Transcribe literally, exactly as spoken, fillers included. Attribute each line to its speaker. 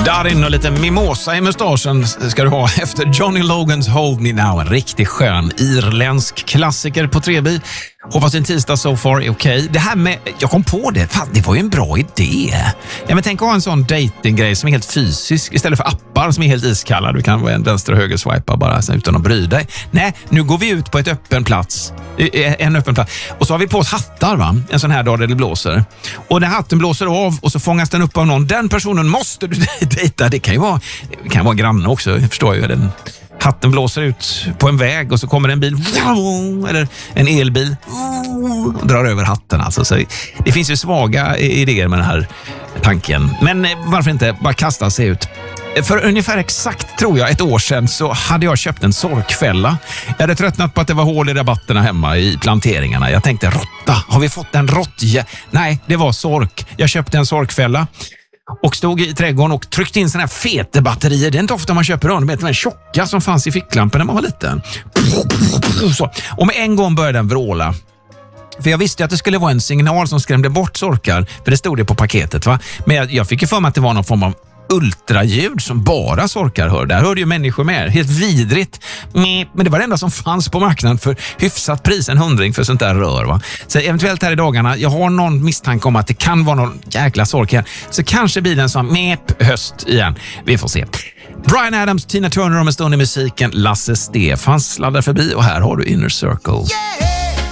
Speaker 1: Darin och lite mimosa i mustaschen ska du ha efter Johnny Logans Hold Me Now. En riktigt skön irländsk klassiker på Trebi. Hoppas din tisdag so far är okej. Okay. Det här med, jag kom på det, fan, det var ju en bra idé. Ja, men tänk att ha en sån datinggrej som är helt fysisk istället för appar som är helt iskalla. Du kan vara en vänster och höger swipa bara utan att bry dig. Nej, nu går vi ut på ett öppen plats. En öppen plats. Och så har vi på oss hattar, va? En sån här dag där det blåser. Och när hatten blåser av och så fångas den upp av någon. Den personen måste du dejta. Det kan ju vara, det kan vara granne också, jag förstår ju. Den hatten blåser ut på en väg och så kommer en bil eller en elbil och drar över hatten. Alltså. Så det finns ju svaga idéer med den här tanken. Men varför inte bara kasta sig ut? För ungefär exakt, tror jag, ett år sedan så hade jag köpt en sorkfälla. Jag hade tröttnat på att det var hål i rabatterna hemma i planteringarna. Jag tänkte, råtta, har vi fått en råttje? Nej, det var sork. Jag köpte en sorkfälla och stod i trädgården och tryckte in såna här fete batterier. Det är inte ofta man köper dem. De är tjocka som fanns i ficklampen när man var liten. Så. Och med en gång började den vråla. För jag visste att det skulle vara en signal som skrämde bort sorkar. För det stod det på paketet, va? Men jag, jag fick ju för mig att det var någon form av ultraljud som bara sorkar hör. Där hörde ju människor med. Helt vidrigt. Men det var det enda som fanns på marknaden för hyfsat pris, en hundring för sånt där rör, va? Så eventuellt här i dagarna, jag har någon misstanke om att det kan vara någon jäkla sork här. Så kanske blir den som mep höst igen. Vi får se. Bryan Adams, Tina Turner om en stund i musiken. Lasse Stefans sladdar förbi och här har du Inner Circle. Yeah!